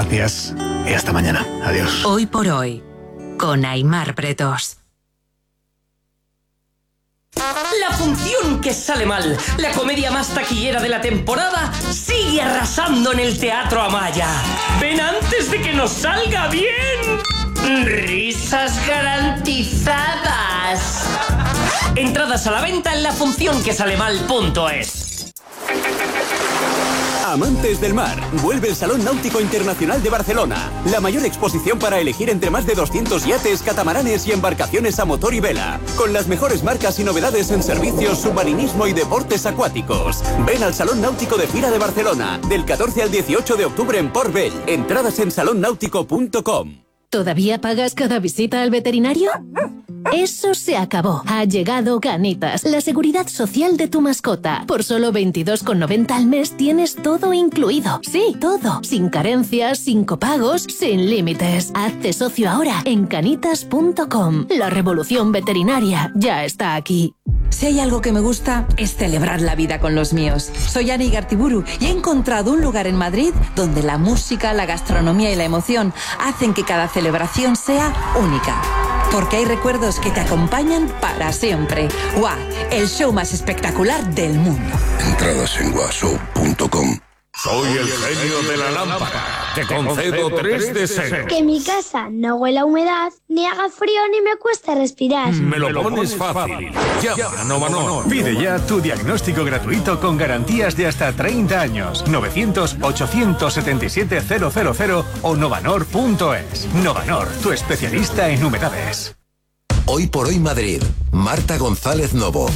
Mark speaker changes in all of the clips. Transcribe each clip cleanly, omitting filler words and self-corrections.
Speaker 1: Gracias y hasta mañana. Adiós.
Speaker 2: Hoy por hoy, con Aimar Pretos.
Speaker 3: La función que sale mal, la comedia más taquillera de la temporada, sigue arrasando en el Teatro Amaya. ¡Ven antes de que nos salga bien! ¡Risas garantizadas! Entradas a la venta en lafuncionquesalemal.es.
Speaker 4: Amantes del mar, vuelve el Salón Náutico Internacional de Barcelona. La mayor exposición para elegir entre más de 200 yates, catamaranes y embarcaciones a motor y vela. Con las mejores marcas y novedades en servicios, submarinismo y deportes acuáticos. Ven al Salón Náutico de Fira de Barcelona, del 14 al 18 de octubre en Port Vell. Entradas en salonnáutico.com.
Speaker 5: ¿Todavía pagas cada visita al veterinario? Eso se acabó. Ha llegado Canitas, la seguridad social de tu mascota. Por solo 22,90 al mes tienes todo incluido. Sí, todo. Sin carencias, sin copagos, sin límites. Hazte socio ahora en canitas.com. La revolución veterinaria ya está aquí.
Speaker 6: Si hay algo que me gusta, es celebrar la vida con los míos. Soy Ani Gartiburu y he encontrado un lugar en Madrid donde la música, la gastronomía y la emoción hacen que cada celebración sea única. Porque hay recuerdos que te acompañan para siempre. WA, el show más espectacular del mundo.
Speaker 7: Entradas en washow.com.
Speaker 8: Soy el genio de la lámpara. Te concedo 3 deseos.
Speaker 9: Que mi casa no huela a humedad, ni haga frío, ni me cueste respirar.
Speaker 8: Me lo pones fácil. Llama a Novanor.
Speaker 1: Pide ya tu diagnóstico gratuito con garantías de hasta 30 años. 900-877-000 o novanor.es. Novanor, tu especialista en humedades.
Speaker 7: Hoy por hoy Madrid. Marta González Novo.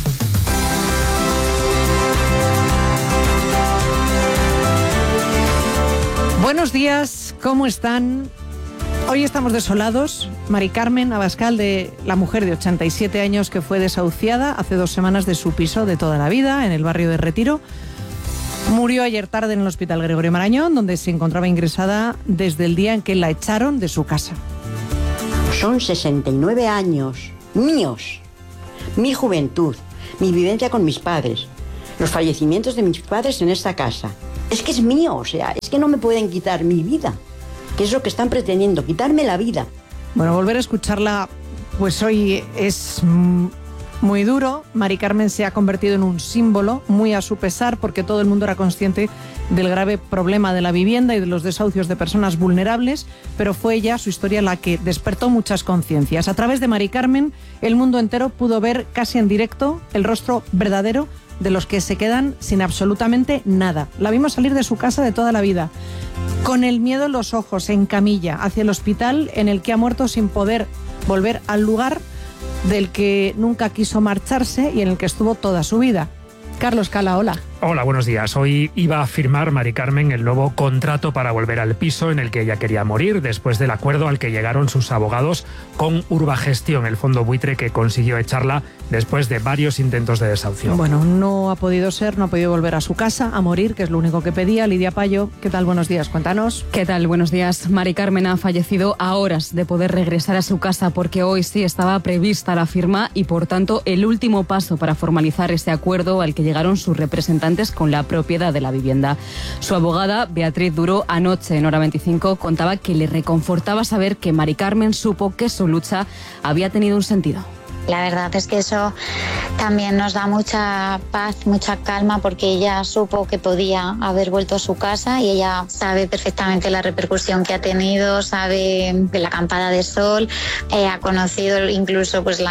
Speaker 10: Buenos días, ¿cómo están? Hoy estamos desolados. Mari Carmen Abascal, la mujer de 87 años que fue desahuciada hace 2 semanas de su piso de toda la vida, en el barrio de Retiro, murió ayer tarde en el Hospital Gregorio Marañón, donde se encontraba ingresada desde el día en que la echaron de su casa.
Speaker 11: Son 69 años míos, mi juventud, mi vivencia con mis padres, los fallecimientos de mis padres en esta casa. Es que es mío, o sea, es que no me pueden quitar mi vida, que es lo que están pretendiendo, quitarme la vida.
Speaker 10: Bueno, volver a escucharla, pues hoy es muy duro. Mari Carmen se ha convertido en un símbolo, muy a su pesar, porque todo el mundo era consciente del grave problema de la vivienda y de los desahucios de personas vulnerables, pero fue ella, su historia, la que despertó muchas conciencias. A través de Mari Carmen, el mundo entero pudo ver casi en directo el rostro verdadero de los que se quedan sin absolutamente nada. La vimos salir de su casa de toda la vida, con el miedo en los ojos, en camilla, hacia el hospital en el que ha muerto sin poder volver al lugar del que nunca quiso marcharse y en el que estuvo toda su vida. Carlos Cala, hola.
Speaker 12: Hola, buenos días. Hoy iba a firmar Mari Carmen el nuevo contrato para volver al piso en el que ella quería morir, después del acuerdo al que llegaron sus abogados con Urbagestión, el fondo buitre que consiguió echarla después de varios intentos de desahucio.
Speaker 10: Bueno, no ha podido ser, no ha podido volver a su casa, a morir, que es lo único que pedía. Lidia Payo, ¿qué tal? Buenos días, cuéntanos.
Speaker 13: ¿Qué tal? Buenos días. Mari Carmen ha fallecido a horas de poder regresar a su casa porque hoy sí estaba prevista la firma y, por tanto, el último paso para formalizar ese acuerdo al que llegaron sus representantes con la propiedad de la vivienda. Su abogada, Beatriz Duro, anoche en Hora 25 contaba que le reconfortaba saber que Mari Carmen supo que su lucha había tenido un sentido.
Speaker 14: La verdad es que eso también nos da mucha paz, mucha calma, porque ella supo que podía haber vuelto a su casa y ella sabe perfectamente la repercusión que ha tenido, sabe de la acampada de sol, ha conocido incluso pues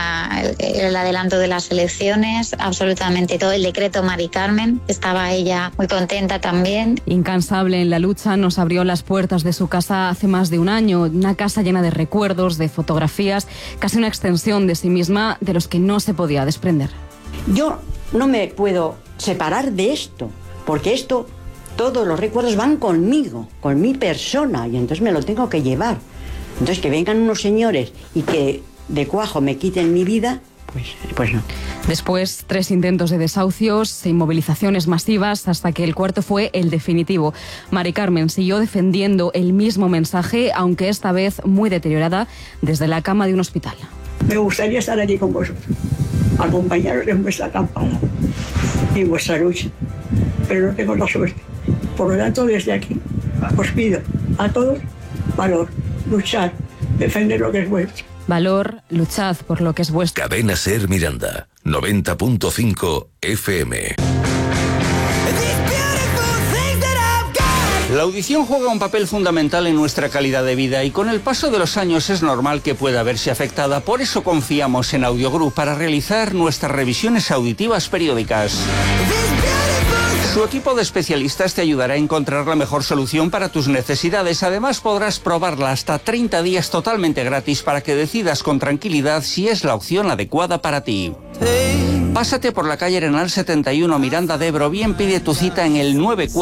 Speaker 14: el adelanto de las elecciones, absolutamente todo, el decreto Mari Carmen, estaba ella muy contenta también.
Speaker 13: Incansable en la lucha, nos abrió las puertas de su casa hace más de un año, una casa llena de recuerdos, de fotografías, casi una extensión de sí misma, de los que no se podía desprender.
Speaker 11: Yo no me puedo separar de esto, porque todos los recuerdos van conmigo, con mi persona, y entonces me lo tengo que llevar. Entonces que vengan unos señores y que de cuajo me quiten mi vida, pues no.
Speaker 13: Después, 3 intentos de desahucios, inmovilizaciones masivas, hasta que el cuarto fue el definitivo. Mari Carmen siguió defendiendo el mismo mensaje, aunque esta vez muy deteriorada, desde la cama de un hospital.
Speaker 15: Me gustaría estar allí con vosotros, acompañaros en vuestra acampada y en vuestra lucha, pero no tengo la suerte. Por lo tanto, desde aquí os pido A todos, valor, luchar, defender lo que es vuestro.
Speaker 13: Valor, luchad por lo que es vuestro.
Speaker 7: Cadena Ser Miranda, 90.5 FM.
Speaker 16: La audición juega un papel fundamental en nuestra calidad de vida y con el paso de los años es normal que pueda verse afectada. Por eso confiamos en Audiogroup para realizar nuestras revisiones auditivas periódicas. Su equipo de especialistas te ayudará a encontrar la mejor solución para tus necesidades. Además, podrás probarla hasta 30 días totalmente gratis para que decidas con tranquilidad si es la opción adecuada para ti. Pásate por la calle Arenal 71, Miranda de Ebro. Bien, pide tu cita en el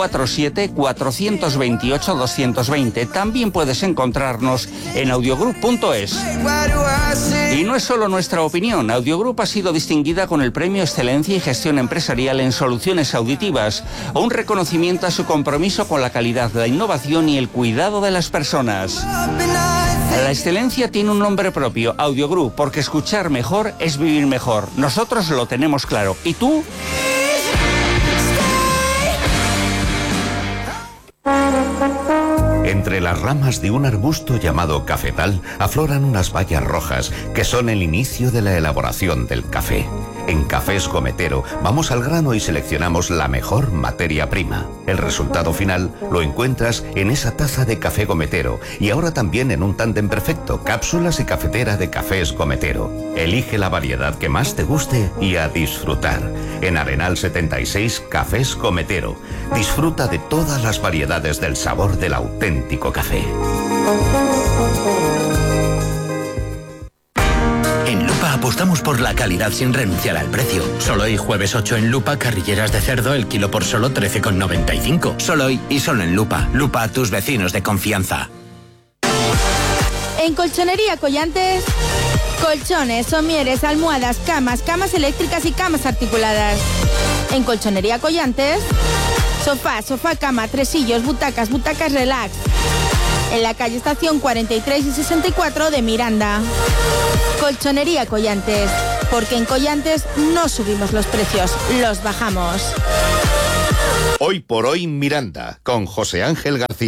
Speaker 16: 947-428-220. También puedes encontrarnos en audiogroup.es. Y no es solo nuestra opinión. Audiogroup ha sido distinguida con el Premio Excelencia y Gestión Empresarial en Soluciones Auditivas, un reconocimiento a su compromiso con la calidad, la innovación y el cuidado de las personas. La excelencia tiene un nombre propio, Audiogroup, porque escuchar mejor es vivir mejor. Nosotros lo tenemos claro. ¿Y tú?
Speaker 17: Entre las ramas de un arbusto llamado cafetal afloran unas bayas rojas que son el inicio de la elaboración del café. En Cafés Gometero vamos al grano y seleccionamos la mejor materia prima. El resultado final lo encuentras en esa taza de café Gometero y ahora también en un tándem perfecto, cápsulas y cafetera de Cafés Gometero. Elige la variedad que más te guste y a disfrutar. En Arenal 76, Cafés Gometero. Disfruta de todas las variedades del sabor del auténtico café.
Speaker 18: En Lupa apostamos por la calidad sin renunciar al precio. Solo hoy, jueves 8 en Lupa, carrilleras de cerdo, el kilo por solo 13,95. Solo hoy y solo en Lupa. Lupa, tus vecinos de confianza.
Speaker 19: En Colchonería Collantes, colchones, somieres, almohadas, camas, camas eléctricas y camas articuladas. En Colchonería Collantes, sofá, sofá cama, tresillos, butacas, butacas relax. En la calle Estación 43 y 64 de Miranda. Colchonería Collantes, porque en Collantes no subimos los precios, los bajamos.
Speaker 20: Hoy por hoy Miranda, con José Ángel García.